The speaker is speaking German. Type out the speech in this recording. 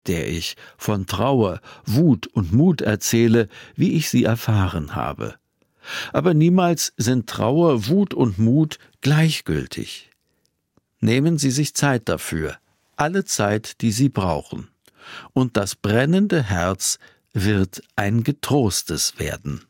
der ich von Trauer, Wut und Mut erzähle, wie ich sie erfahren habe. Aber niemals sind Trauer, Wut und Mut gleichgültig. Nehmen Sie sich Zeit dafür, alle Zeit, die Sie brauchen. Und das brennende Herz wird ein getrostes werden.